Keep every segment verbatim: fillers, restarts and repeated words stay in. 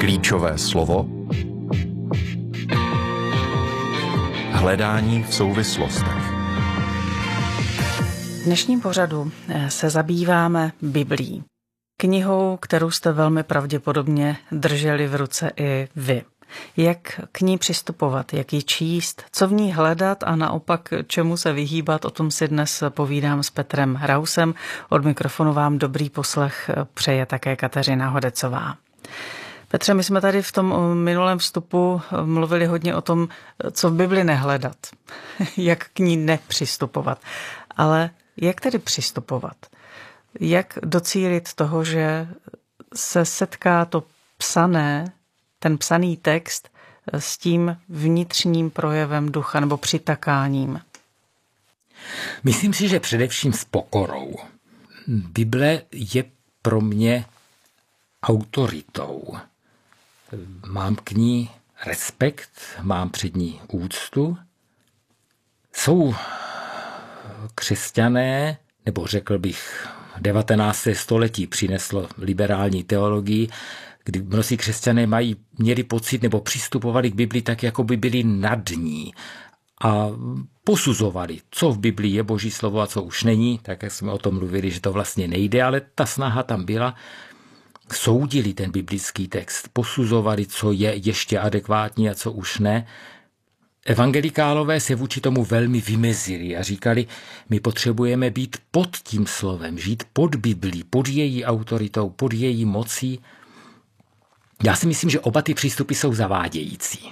Klíčové slovo. Hledání v souvislostech. V dnešním pořadu se zabýváme Biblií. Knihou, kterou jste velmi pravděpodobně drželi v ruce i vy. Jak k ní přistupovat, jak ji číst, co v ní hledat a naopak čemu se vyhýbat, o tom si dnes povídám s Petrem Rausem. Od mikrofonu vám dobrý poslech přeje také Kateřina Hodecová. Petře, my jsme tady v tom minulém vstupu mluvili hodně o tom, co v Bibli nehledat, jak k ní nepřistupovat. Ale jak tedy přistupovat? Jak docílit toho, že se setká to psané, ten psaný text s tím vnitřním projevem ducha nebo přitakáním? Myslím si, že především s pokorou. Bible je pro mě autoritou. Mám k ní respekt, mám před ní úctu. Jsou křesťané, nebo řekl bych, devatenácté století přineslo liberální teologii, kdy mnozí křesťané mají, měli pocit nebo přistupovali k Bibli tak, jako by byli nad ní a posuzovali, co v Biblii je Boží slovo a co už není, tak jak jsme o tom mluvili, že to vlastně nejde, ale ta snaha tam byla. Soudili ten biblický text, posuzovali, co je ještě adekvátní a co už ne. Evangelikálové se vůči tomu velmi vymezili a říkali, my potřebujeme být pod tím slovem, žít pod Biblí, pod její autoritou, pod její mocí. Já si myslím, že oba ty přístupy jsou zavádějící.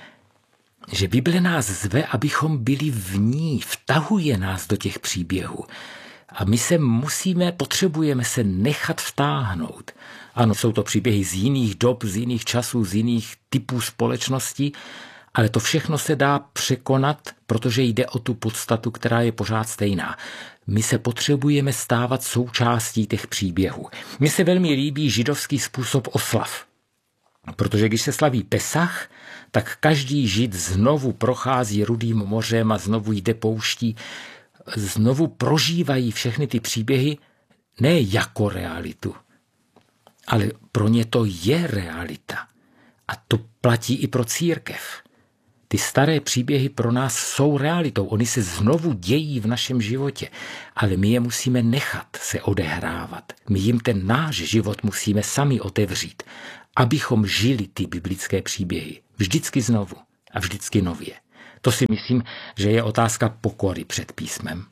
Že Bible nás zve, abychom byli v ní, vtahuje nás do těch příběhů. A my se musíme, potřebujeme se nechat vtáhnout. Ano, jsou to příběhy z jiných dob, z jiných časů, z jiných typů společností, ale to všechno se dá překonat, protože jde o tu podstatu, která je pořád stejná. My se potřebujeme stávat součástí těch příběhů. Mně se velmi líbí židovský způsob oslav. Protože když se slaví Pesach, tak každý žid znovu prochází Rudým mořem a znovu jde pouští, znovu prožívají všechny ty příběhy ne jako realitu, ale pro ně to je realita. A to platí i pro církev. Ty staré příběhy pro nás jsou realitou, oni se znovu dějí v našem životě, ale my je musíme nechat se odehrávat. My jim ten náš život musíme sami otevřít, abychom žili ty biblické příběhy. Vždycky znovu a vždycky nově. To si myslím, že je otázka pokory před písmem.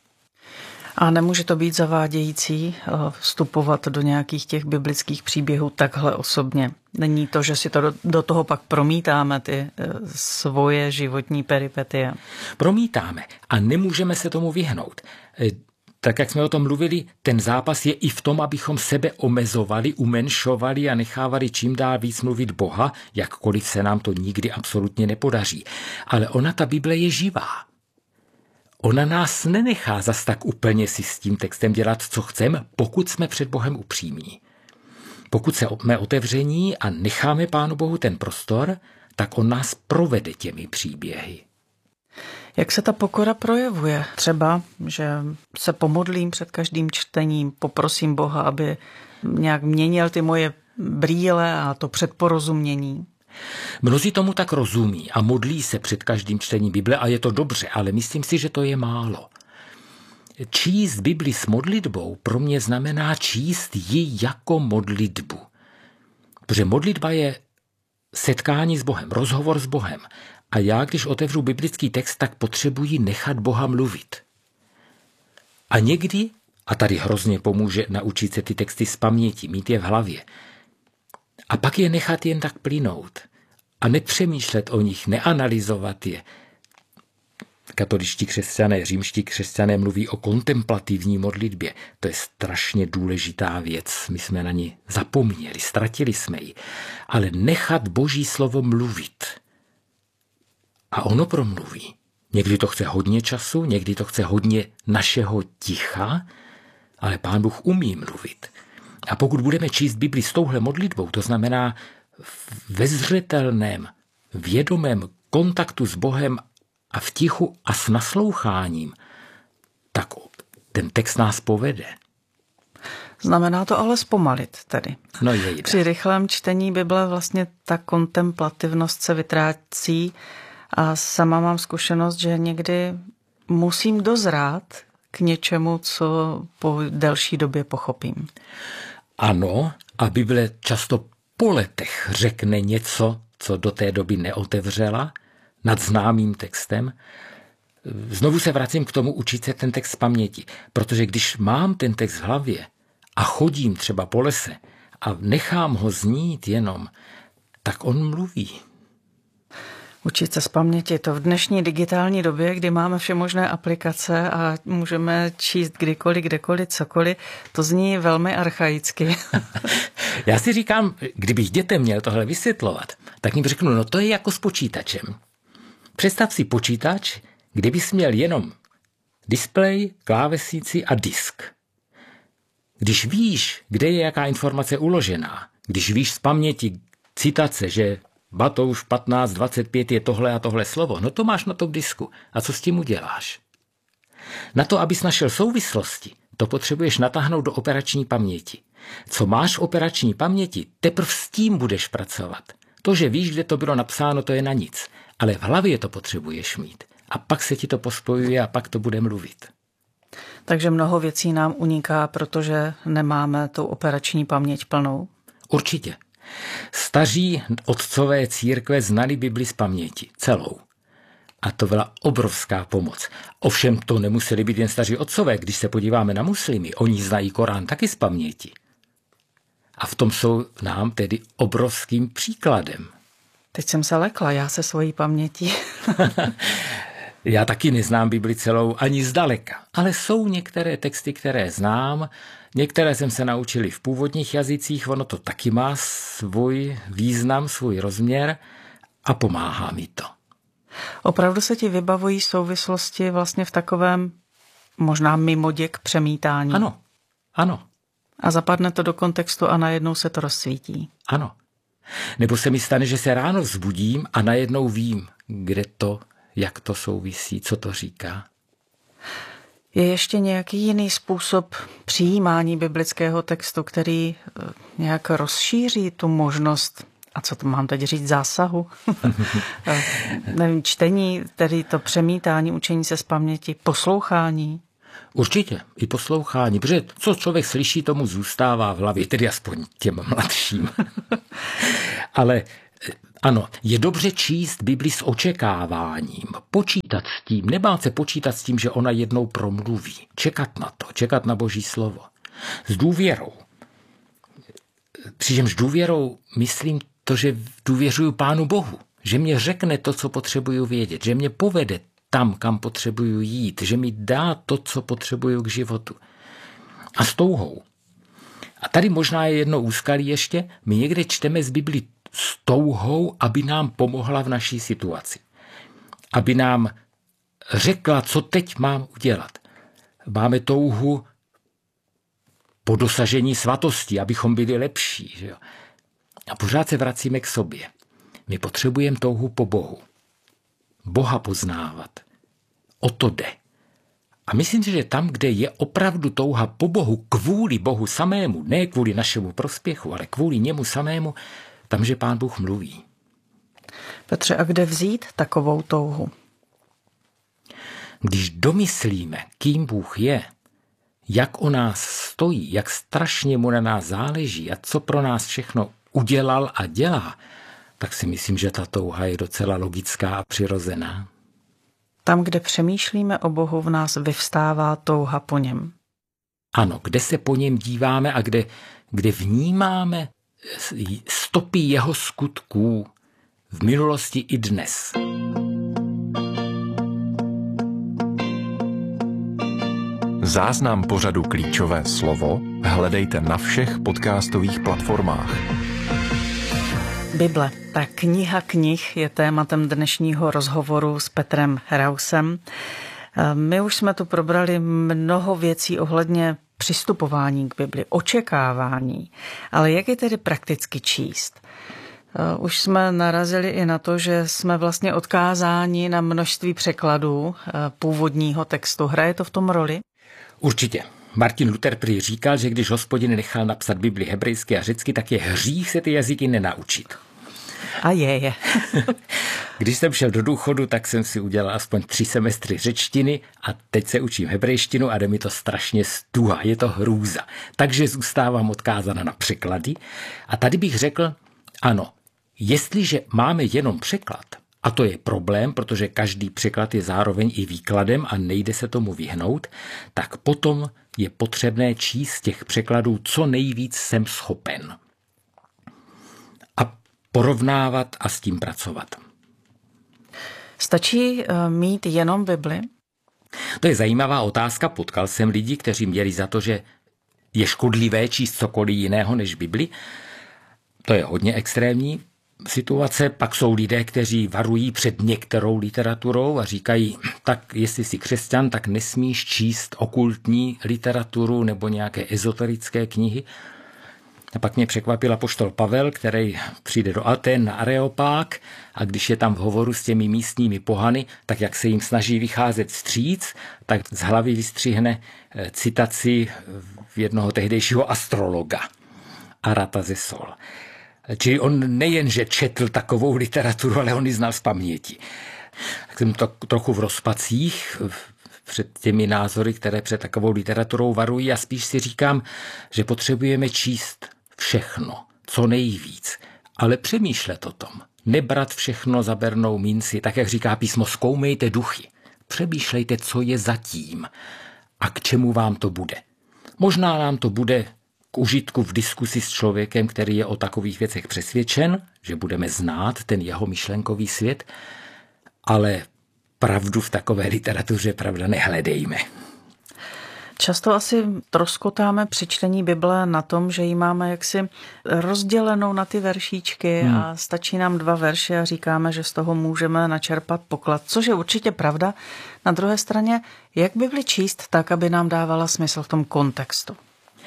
A nemůže to být zavádějící vstupovat do nějakých těch biblických příběhů takhle osobně? Není to, že si to do, do toho pak promítáme, ty svoje životní peripetie? Promítáme a nemůžeme se tomu vyhnout. Tak jak jsme o tom mluvili, ten zápas je i v tom, abychom sebe omezovali, umenšovali a nechávali čím dál víc mluvit Boha, jakkoliv se nám to nikdy absolutně nepodaří. Ale ona, ta Bible, je živá. Ona nás nenechá zas tak úplně si s tím textem dělat, co chceme, pokud jsme před Bohem upřímní. Pokud jsme otevření a necháme Pánu Bohu ten prostor, tak on nás provede těmi příběhy. Jak se ta pokora projevuje? Třeba, že se pomodlím před každým čtením, poprosím Boha, aby nějak měnil ty moje brýle a to předporozumění. Mnozí tomu tak rozumí a modlí se před každým čtením Bible a je to dobře, ale myslím si, že to je málo. Číst Bibli s modlitbou pro mě znamená číst ji jako modlitbu. Protože modlitba je setkání s Bohem, rozhovor s Bohem. A já, když otevřu biblický text, tak potřebuji nechat Boha mluvit. A někdy, a tady hrozně pomůže naučit se ty texty z paměti, mít je v hlavě, a pak je nechat jen tak plynout a nepřemýšlet o nich, neanalyzovat je. Katoličtí křesťané, římští křesťané mluví o kontemplativní modlitbě. To je strašně důležitá věc. My jsme na ní zapomněli, ztratili jsme ji. Ale nechat Boží slovo mluvit. A ono promluví. Někdy to chce hodně času, někdy to chce hodně našeho ticha, ale Pán Bůh umí mluvit. A pokud budeme číst Bibli s touhle modlitbou, to znamená ve zřetelném, vědomém kontaktu s Bohem a v tichu a s nasloucháním, tak ten text nás povede. Znamená to ale zpomalit tedy. No jejda. Při rychlém čtení Bible vlastně ta kontemplativnost se vytrácí a sama mám zkušenost, že někdy musím dozrát k něčemu, co po delší době pochopím. Ano, a Bible často po letech řekne něco, co do té doby neotevřela, nad známým textem. Znovu se vracím k tomu učit se ten text z paměti, protože když mám ten text v hlavě a chodím třeba po lese a nechám ho znít jenom, tak on mluví. Učit se z paměti, to v dnešní digitální době, kdy máme všemožné aplikace a můžeme číst kdykoliv, kdekoliv, cokoliv, to zní velmi archaicky. Já si říkám, kdybych dětem měl tohle vysvětlovat, tak jim řeknu, no to je jako s počítačem. Představ si počítač, kdybys měl jenom displej, klávesnici a disk. Když víš, kde je jaká informace uložená, když víš z paměti citace, že Batouš patnáct dvacet pět je tohle a tohle slovo, no to máš na tom disku. A co s tím uděláš? Na to, abys našel souvislosti, to potřebuješ natáhnout do operační paměti. Co máš v operační paměti, teprv s tím budeš pracovat. To, že víš, kde to bylo napsáno, to je na nic. Ale v hlavě to potřebuješ mít. A pak se ti to pospojuje a pak to bude mluvit. Takže mnoho věcí nám uniká, protože nemáme tu operační paměť plnou? Určitě. Staří otcové církve znali Bibli z paměti, celou. A to byla obrovská pomoc. Ovšem to nemuseli být jen staří otcové, když se podíváme na muslimy, oni znají Korán taky z paměti. A v tom jsou nám tedy obrovským příkladem. Teď jsem se lekla, já se svojí pamětí. Já taky neznám Bibli celou ani zdaleka, ale jsou některé texty, které znám, některé jsem se naučili v původních jazycích, ono to taky má svůj význam, svůj rozměr a pomáhá mi to. Opravdu se ti vybavují souvislosti vlastně v takovém možná mimoděk přemítání? Ano, ano. A zapadne to do kontextu a najednou se to rozsvítí? Ano. Nebo se mi stane, že se ráno vzbudím a najednou vím, kde to, jak to souvisí, co to říká. Je ještě nějaký jiný způsob přijímání biblického textu, který nějak rozšíří tu možnost, a co to mám teď říct, zásahu? Nevím, čtení, tedy to přemítání, učení se z paměti, poslouchání? Určitě, i poslouchání, protože co člověk slyší, tomu zůstává v hlavě, tedy aspoň těm mladším. Ale ano, je dobře číst Bibli s očekáváním, počítat s tím, nebát se počítat s tím, že ona jednou promluví, čekat na to, čekat na Boží slovo. S důvěrou. Přičemž důvěrou myslím to, že důvěřuju Pánu Bohu, že mě řekne to, co potřebuju vědět, že mě povede tam, kam potřebuju jít, že mi dá to, co potřebuju k životu. A s touhou. A tady možná je jedno úskalí ještě, my někde čteme z Bibli s touhou, aby nám pomohla v naší situaci. Aby nám řekla, co teď mám udělat. Máme touhu po dosažení svatosti, abychom byli lepší. Že jo? A pořád se vracíme k sobě. My potřebujeme touhu po Bohu. Boha poznávat. O to jde. A myslím si, že tam, kde je opravdu touha po Bohu kvůli Bohu samému, ne kvůli našemu prospěchu, ale kvůli němu samému, tam, že Pán Bůh mluví. Petře, a kde vzít takovou touhu? Když domyslíme, kým Bůh je, jak o nás stojí, jak strašně mu na nás záleží a co pro nás všechno udělal a dělá, tak si myslím, že ta touha je docela logická a přirozená. Tam, kde přemýšlíme o Bohu, v nás vyvstává touha po něm. Ano, kde se po něm díváme a kde, kde vnímáme stopy jeho skutků v minulosti i dnes. Záznam pořadu Klíčové slovo hledejte na všech podcastových platformách. Bible, ta kniha knih, je tématem dnešního rozhovoru s Petrem Rausem. My už jsme tu probrali mnoho věcí ohledně přistupování k Bibli, očekávání, ale jak je tedy prakticky číst? Už jsme narazili i na to, že jsme vlastně odkázáni na množství překladů původního textu. Hraje to v tom roli? Určitě. Martin Luther prý říkal, že když Hospodin nechal napsat Bibli hebrejsky a řecky, tak je hřích se ty jazyky nenaučit. A je, je. Když jsem šel do důchodu, tak jsem si udělal aspoň tři semestry řečtiny a teď se učím hebrejštinu a jde mi to strašně stuha, je to hrůza. Takže zůstávám odkázána na překlady. A tady bych řekl, ano, jestliže máme jenom překlad, a to je problém, protože každý překlad je zároveň i výkladem a nejde se tomu vyhnout, tak potom je potřebné číst z těch překladů, co nejvíc jsem schopen. A porovnávat a s tím pracovat. Stačí mít jenom Bibli? To je zajímavá otázka. Potkal jsem lidi, kteří měli za to, že je škodlivé číst cokoliv jiného než Bibli. To je hodně extrémní situace. Pak jsou lidé, kteří varují před některou literaturou a říkají, tak jestli jsi křesťan, tak nesmíš číst okultní literaturu nebo nějaké ezoterické knihy. A pak mě překvapil apoštol Pavel, který přijde do Aten na Areopág a když je tam v hovoru s těmi místními pohany, tak jak se jim snaží vycházet vstříc, tak z hlavy vystřihne citaci jednoho tehdejšího astrologa, Aratazesol. Čili on nejenže četl takovou literaturu, ale on ji znal z paměti. Tak jsem to trochu v rozpacích před těmi názory, které před takovou literaturou varují a spíš si říkám, že potřebujeme číst všechno, co nejvíc, ale přemýšlet o tom. Nebrat všechno za bernou minci, tak jak říká písmo, zkoumejte duchy. Přemýšlejte, co je zatím a k čemu vám to bude. Možná nám to bude k užitku v diskusi s člověkem, který je o takových věcech přesvědčen, že budeme znát ten jeho myšlenkový svět, ale pravdu v takové literatuře pravda nehledejme. Často asi troskotáme při čtení Bible na tom, že ji máme jaksi rozdělenou na ty veršíčky hmm. a stačí nám dva verše a říkáme, že z toho můžeme načerpat poklad, což je určitě pravda. Na druhé straně, jak Bibli číst tak, aby nám dávala smysl v tom kontextu?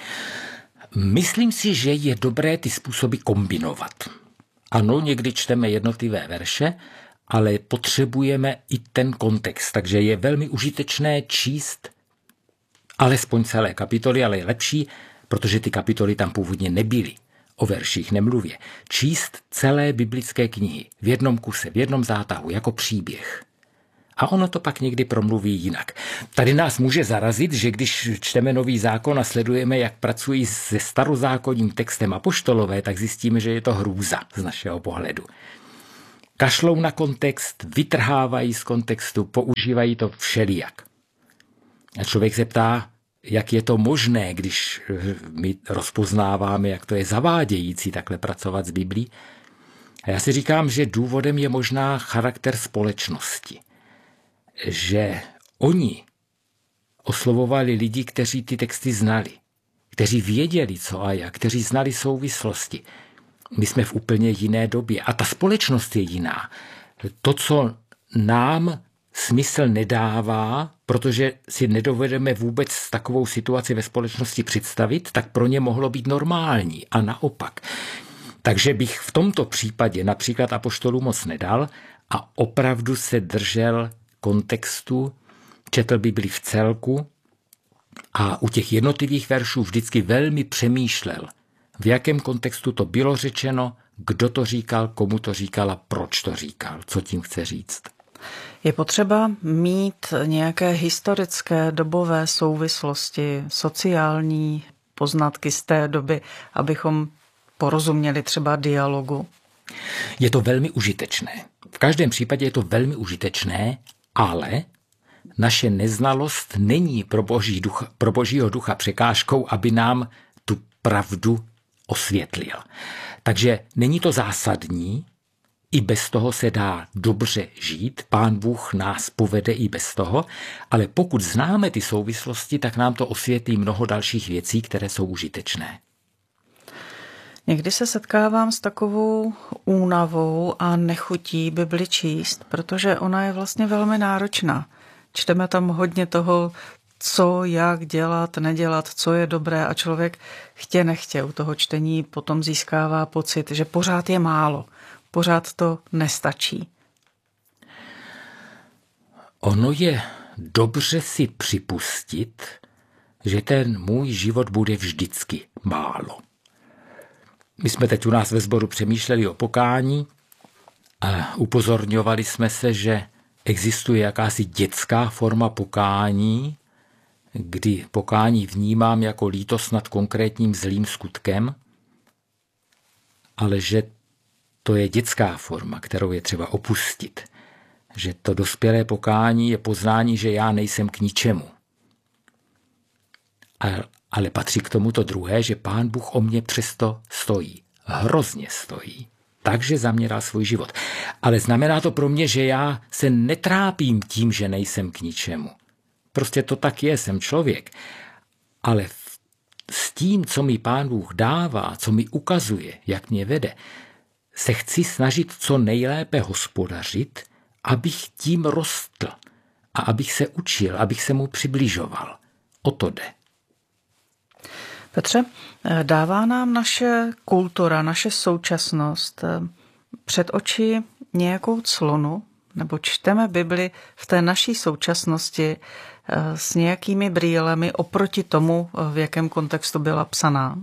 Myslím si, že je dobré ty způsoby kombinovat. Ano, někdy čteme jednotlivé verše, ale potřebujeme i ten kontext, takže je velmi užitečné číst alespoň celé kapitoly, ale je lepší, protože ty kapitoly tam původně nebyly. O verších nemluvě. Číst celé biblické knihy v jednom kuse, v jednom zátahu, jako příběh. A ono to pak někdy promluví jinak. Tady nás může zarazit, že když čteme Nový zákon a sledujeme, jak pracují se starozákonním textem apoštolové, tak zjistíme, že je to hrůza z našeho pohledu. Kašlou na kontext, vytrhávají z kontextu, používají to všelijak. A člověk se ptá, jak je to možné, když my rozpoznáváme, jak to je zavádějící takhle pracovat s Biblí. A já si říkám, že důvodem je možná charakter společnosti. Že oni oslovovali lidi, kteří ty texty znali, kteří věděli, co a jak, kteří znali souvislosti. My jsme v úplně jiné době a ta společnost je jiná. To, co nám smysl nedává, protože si nedovedeme vůbec takovou situaci ve společnosti představit, tak pro ně mohlo být normální a naopak. Takže bych v tomto případě například apoštolů moc nedal a opravdu se držel kontextu, četl Bibli v celku a u těch jednotlivých veršů vždycky velmi přemýšlel, v jakém kontextu to bylo řečeno, kdo to říkal, komu to říkal a proč to říkal, co tím chce říct. Je potřeba mít nějaké historické dobové souvislosti, sociální poznatky z té doby, abychom porozuměli třeba dialogu? Je to velmi užitečné. V každém případě je to velmi užitečné, ale naše neznalost není pro, boží ducha, pro božího ducha překážkou, aby nám tu pravdu osvětlil. Takže není to zásadní, i bez toho se dá dobře žít, Pán Bůh nás povede i bez toho, ale pokud známe ty souvislosti, tak nám to osvětlí mnoho dalších věcí, které jsou užitečné. Někdy se setkávám s takovou únavou a nechutí Bibli číst, protože ona je vlastně velmi náročná. Čteme tam hodně toho, co, jak dělat, nedělat, co je dobré a člověk chtě nechtě u toho čtení potom získává pocit, že pořád je málo, pořád to nestačí. Ono je dobře si připustit, že ten můj život bude vždycky málo. My jsme teď u nás ve sboru přemýšleli o pokání a upozorňovali jsme se, že existuje jakási dětská forma pokání, kdy pokání vnímám jako lítost nad konkrétním zlým skutkem, ale že to je dětská forma, kterou je třeba opustit. Že to dospělé pokání je poznání, že já nejsem k ničemu. Ale patří k tomu to druhé, že Pán Bůh o mě přesto stojí. Hrozně stojí. Takže za mě dal svůj život. Ale znamená to pro mě, že já se netrápím tím, že nejsem k ničemu. Prostě to tak je, jsem člověk. Ale s tím, co mi Pán Bůh dává, co mi ukazuje, jak mě vede, se chci snažit co nejlépe hospodařit, abych tím rostl a abych se učil, abych se mu přibližoval. O to jde. Petře, dává nám naše kultura, naše současnost před oči nějakou clonu, nebo čteme Bibli v té naší současnosti s nějakými brýlemi oproti tomu, v jakém kontextu byla psaná?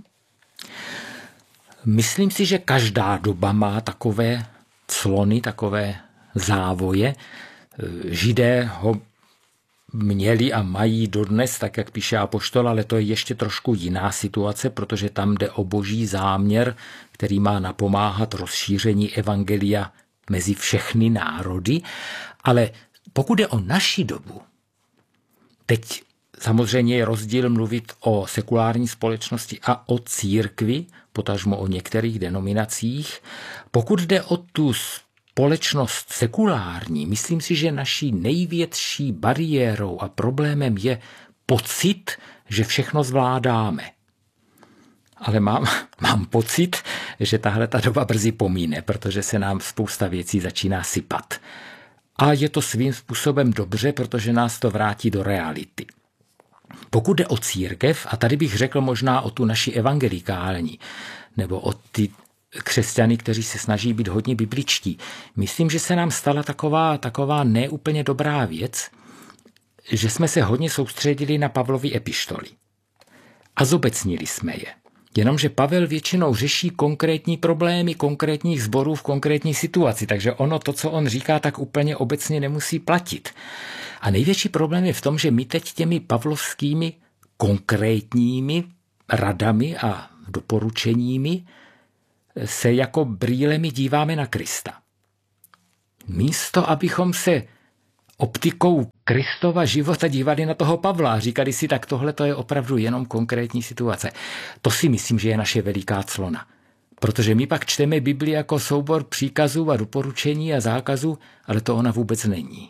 Myslím si, že každá doba má takové clony, takové závoje. Židé ho měli a mají dodnes, tak jak píše apoštol, ale to je ještě trošku jiná situace, protože tam jde o boží záměr, který má napomáhat rozšíření evangelia mezi všechny národy. Ale pokud jde o naši dobu, teď samozřejmě je rozdíl mluvit o sekulární společnosti a o církvi, potažmo o některých denominacích. Pokud jde o tu společnost sekulární, myslím si, že naší největší bariérou a problémem je pocit, že všechno zvládáme. Ale mám, mám pocit, že tahle ta doba brzy pomíne, protože se nám spousta věcí začíná sypat. A je to svým způsobem dobře, protože nás to vrátí do reality. Pokud jde o církev, a tady bych řekl možná o tu naši evangelikální, nebo o ty křesťany, kteří se snaží být hodně bibličtí, myslím, že se nám stala taková, taková neúplně dobrá věc, že jsme se hodně soustředili na Pavlovy epištoly. A zobecnili jsme je. Jenomže Pavel většinou řeší konkrétní problémy konkrétních sborů v konkrétní situaci, takže ono to, co on říká, tak úplně obecně nemusí platit. A největší problém je v tom, že my teď těmi pavlovskými konkrétními radami a doporučeními se jako brýlemi díváme na Krista. Místo, abychom se optikou Kristova života dívali na toho Pavla a říkali si, tak tohle to je opravdu jenom konkrétní situace. To si myslím, že je naše veliká clona. Protože my pak čteme Bibli jako soubor příkazů a doporučení a zákazů, ale to ona vůbec není.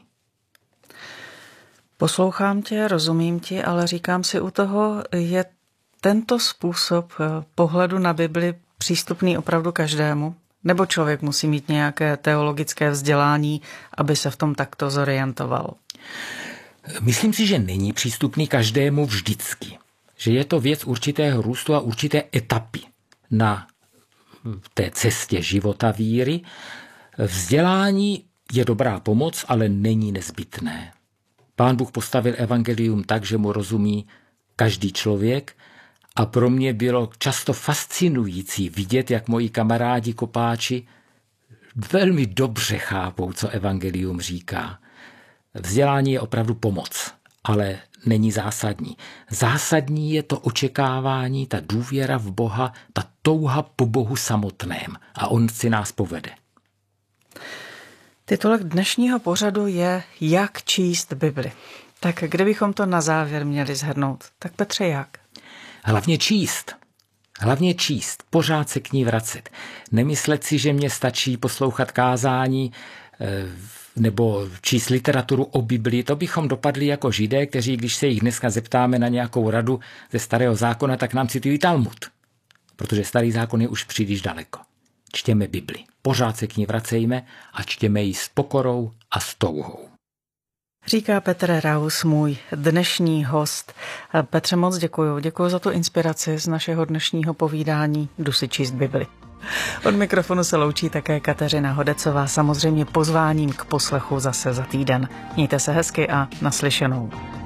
Poslouchám tě, rozumím ti, ale říkám si u toho, je tento způsob pohledu na Bibli přístupný opravdu každému? Nebo člověk musí mít nějaké teologické vzdělání, aby se v tom takto zorientoval? Myslím si, že není přístupný každému vždycky. Že je to věc určitého růstu a určité etapy na té cestě života víry. Vzdělání je dobrá pomoc, ale není nezbytné. Pán Bůh postavil evangelium tak, že mu rozumí každý člověk, a pro mě bylo často fascinující vidět, jak moji kamarádi kopáči velmi dobře chápou, co evangelium říká. Vzdělání je opravdu pomoc, ale není zásadní. Zásadní je to očekávání, ta důvěra v Boha, ta touha po Bohu samotném a on si nás povede. Titulek dnešního pořadu je Jak číst Bibli. Tak kdybychom to na závěr měli shrnout, tak Petře, jak? Hlavně číst. Hlavně číst. Pořád se k ní vracet. Nemyslet si, že mě stačí poslouchat kázání nebo číst literaturu o Biblii. To bychom dopadli jako Židé, kteří, když se jich dneska zeptáme na nějakou radu ze starého zákona, tak nám citují Talmud. Protože starý zákon je už příliš daleko. Čtěme Bibli. Pořád se k ní vracejme a čtěme ji s pokorou a s touhou. Říká Petr Raus, můj dnešní host. Petře, moc děkuju. Děkuju za tu inspiraci z našeho dnešního povídání Jdu si číst Bibli. Od mikrofonu se loučí také Kateřina Hodecová, samozřejmě pozváním k poslechu zase za týden. Mějte se hezky a naslyšenou.